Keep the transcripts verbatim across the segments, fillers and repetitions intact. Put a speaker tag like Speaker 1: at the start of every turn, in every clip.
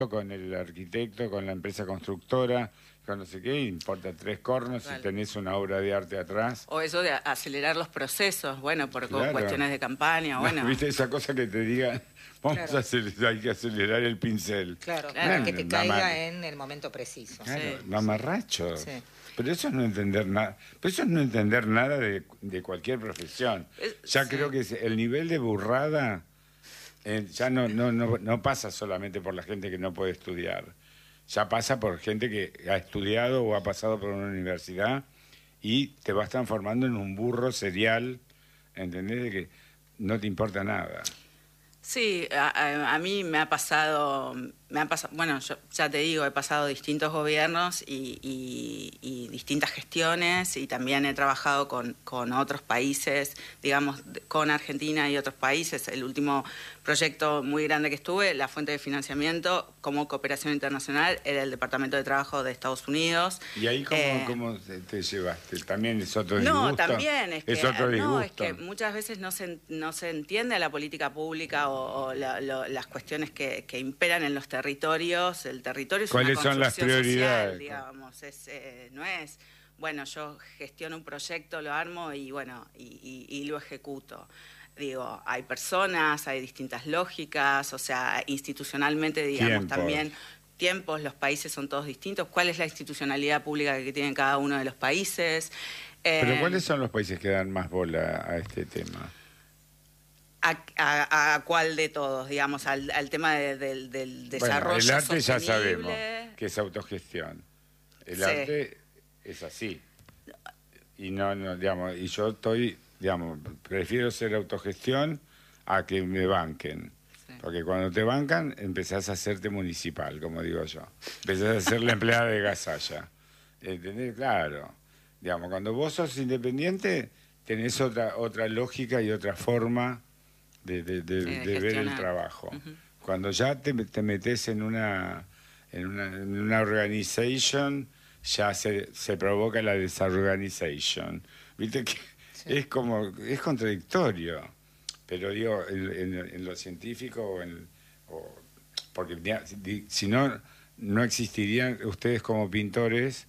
Speaker 1: con el arquitecto, con la empresa constructora, con no sé qué, importa tres cornos
Speaker 2: Vale.
Speaker 1: si tenés una obra de arte atrás.
Speaker 2: O eso de acelerar los procesos, bueno, por
Speaker 1: Claro.
Speaker 2: cuestiones de campaña, bueno.
Speaker 1: No, ¿viste esa cosa que te digan? Vamos
Speaker 3: Claro.
Speaker 1: a acelerar, hay que acelerar el pincel.
Speaker 3: Claro,
Speaker 2: Claro.
Speaker 3: para que te
Speaker 1: Bueno,
Speaker 3: caiga
Speaker 1: mamar-
Speaker 3: en el momento preciso.
Speaker 1: Claro,
Speaker 2: Sí.
Speaker 1: mamarracho.
Speaker 3: Sí.
Speaker 1: Pero eso es no entender nada. Pero eso es no entender nada de, de cualquier profesión.
Speaker 2: Es-
Speaker 1: Ya
Speaker 2: sí.
Speaker 1: creo que es- el nivel de burrada eh, ya no, no, no, no pasa solamente por la gente que no puede estudiar. Ya pasa por gente que ha estudiado o ha pasado por una universidad y te vas transformando en un burro serial, ¿entendés? De que no te importa nada.
Speaker 2: Sí, a, a- a mí me ha pasado, me ha pasado, bueno, yo ya te digo, he pasado distintos gobiernos y, y- y distintas gestiones y también he trabajado con, con otros países, digamos, de- con Argentina y otros países. El último proyecto muy grande que estuve, la fuente de financiamiento como cooperación internacional, era el Departamento de Trabajo de Estados Unidos.
Speaker 1: ¿Y ahí cómo,
Speaker 2: Eh,
Speaker 1: cómo te, te llevaste? ¿También es otro
Speaker 2: No,
Speaker 1: disgusto?
Speaker 2: también es que,
Speaker 1: otro
Speaker 2: no,
Speaker 1: disgusto.
Speaker 2: es que muchas veces no se, no se entiende la política pública o, o la- lo- las cuestiones que, que imperan en los territorios. El territorio es
Speaker 1: ¿Cuáles
Speaker 2: una
Speaker 1: son las
Speaker 2: construcción
Speaker 1: prioridades?
Speaker 2: social, digamos, es, eh, no es, bueno, yo gestiono un proyecto, lo armo y bueno, y, y- y lo ejecuto. Digo, hay personas, hay distintas lógicas, o sea, institucionalmente, digamos,
Speaker 1: Tiempos.
Speaker 2: también tiempos, los países son todos distintos. ¿Cuál es la institucionalidad pública que tienen cada uno de los países?
Speaker 1: ¿Pero
Speaker 2: Eh,
Speaker 1: cuáles son los países que dan más bola a este tema?
Speaker 2: ¿A, a- a cuál de todos, digamos, al, al tema de- del, del desarrollo
Speaker 1: Bueno, el arte ya
Speaker 2: sostenible?
Speaker 1: sabemos que es autogestión. El
Speaker 2: Sí.
Speaker 1: arte es así. Y no, no, digamos, y yo estoy, digamos, prefiero ser autogestión a que me banquen.
Speaker 2: Sí.
Speaker 1: Porque cuando te bancan, empezás a hacerte municipal, como digo yo. Empezás a ser la empleada de Gasalla. ¿Entendés? Claro. Digamos, cuando vos sos independiente, tenés otra, otra lógica y otra forma de, de- de-
Speaker 2: Sí, de
Speaker 1: de ver el
Speaker 2: gestionar.
Speaker 1: trabajo.
Speaker 2: Ujú.
Speaker 1: Cuando ya te, te metes en una, en una, en una organization, ya se, se provoca la desorganization. Viste que es como, es contradictorio. Pero digo, en, en- en lo científico, o en, o- porque ya, si, si no, no existirían ustedes como pintores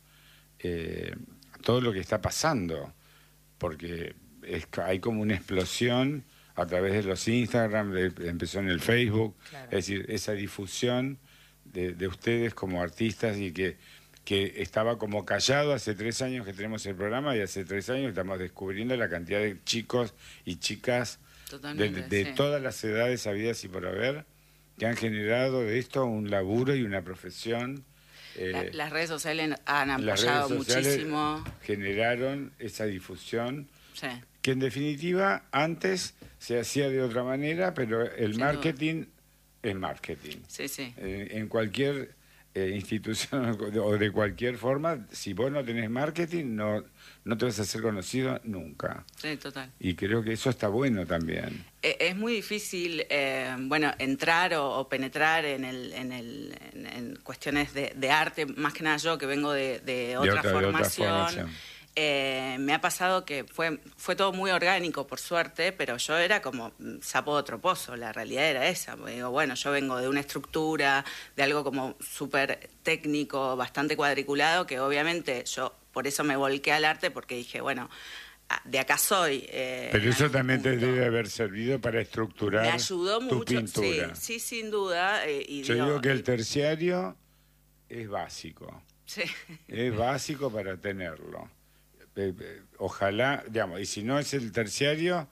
Speaker 1: eh, todo lo que está pasando. Porque es, hay como una explosión a través de los Instagram, de- empezó en el Facebook,
Speaker 3: Claro.
Speaker 1: es decir, esa difusión de, de ustedes como artistas y que, que estaba como callado hace tres años que tenemos el programa y hace tres años estamos descubriendo la cantidad de chicos y chicas de,
Speaker 2: Totalmente,
Speaker 1: de
Speaker 2: sí.
Speaker 1: todas las edades habidas y por haber que han generado de esto un laburo y una profesión.
Speaker 2: La-
Speaker 1: eh,
Speaker 2: las redes sociales han
Speaker 1: las
Speaker 2: apoyado
Speaker 1: redes sociales
Speaker 2: muchísimo.
Speaker 1: generaron esa difusión
Speaker 2: Sí,
Speaker 1: que en definitiva antes se hacía de otra manera, pero el
Speaker 2: Sin
Speaker 1: marketing es marketing.
Speaker 2: sí, sí.
Speaker 1: Eh, en cualquier eh, institución o de cualquier forma, si vos no tenés marketing, no, no te vas a ser conocido nunca.
Speaker 2: Sí, total.
Speaker 1: Y creo que eso está bueno también.
Speaker 2: Eh, Es muy difícil, eh, bueno, entrar o, o penetrar en, el, en, el, en, en cuestiones de, de arte, más que nada yo que vengo de, de otra,
Speaker 1: otra- de otra
Speaker 2: formación.
Speaker 1: formación.
Speaker 2: Eh, me ha pasado que fue, fue todo muy orgánico, por suerte, pero yo era como mm, sapo de otro pozo, la realidad era esa. Porque digo, bueno, yo vengo de una estructura, de algo como súper técnico, bastante cuadriculado, que obviamente yo por eso me volqué al arte, porque dije, bueno, ah, de acá soy. eh,
Speaker 1: Pero
Speaker 2: en
Speaker 1: eso
Speaker 2: algún
Speaker 1: también te
Speaker 2: punto.
Speaker 1: debe haber servido para estructurar
Speaker 2: Me ayudó
Speaker 1: tu
Speaker 2: mucho, sí,
Speaker 1: pintura.
Speaker 2: sí, sin duda. eh, y
Speaker 1: Yo
Speaker 2: digo,
Speaker 1: digo que el
Speaker 2: y-
Speaker 1: terciario es básico.
Speaker 2: sí.
Speaker 1: Es básico para tenerlo. Eh, eh, Ojalá, digamos, y si no es el terciario,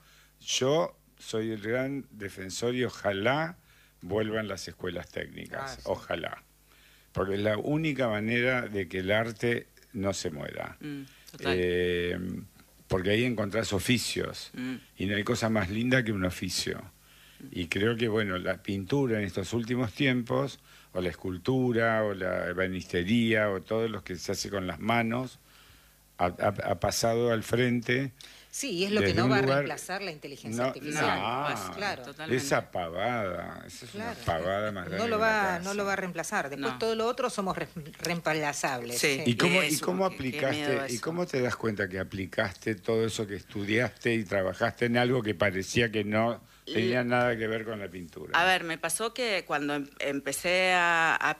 Speaker 1: yo soy el gran defensor y ojalá vuelvan las escuelas técnicas.
Speaker 3: Ah, sí.
Speaker 1: Ojalá. Porque es la única manera de que el arte no se muera.
Speaker 2: Mm, total.
Speaker 1: Eh, porque ahí encontrás oficios.
Speaker 2: Mm.
Speaker 1: Y no hay cosa más linda que un oficio. Y creo que, bueno, la pintura en estos últimos tiempos, o la escultura, o la ebanistería, o todo lo que se hace con las manos, ha, ha- ha pasado al frente.
Speaker 3: Sí, y es lo que
Speaker 1: Desde
Speaker 3: no
Speaker 1: un
Speaker 3: va a
Speaker 1: lugar-
Speaker 3: reemplazar la inteligencia
Speaker 1: No,
Speaker 3: artificial.
Speaker 1: no,
Speaker 2: pues,
Speaker 3: claro.
Speaker 2: totalmente.
Speaker 1: esa pavada, esa es
Speaker 3: Claro.
Speaker 1: una pavada más grande
Speaker 3: No lo
Speaker 1: que una
Speaker 3: va,
Speaker 1: casa.
Speaker 3: no lo va a reemplazar. Después
Speaker 2: No.
Speaker 3: todo lo otro somos re- reemplazables.
Speaker 2: Sí.
Speaker 1: ¿Y cómo, y
Speaker 2: Eso,
Speaker 1: cómo
Speaker 2: qué- qué miedo
Speaker 1: aplicaste, y
Speaker 2: eso.
Speaker 1: cómo te das cuenta que aplicaste todo eso que estudiaste y trabajaste en algo que parecía que no tenía nada que ver con la pintura.
Speaker 2: A ver, me pasó que cuando em- empecé a, a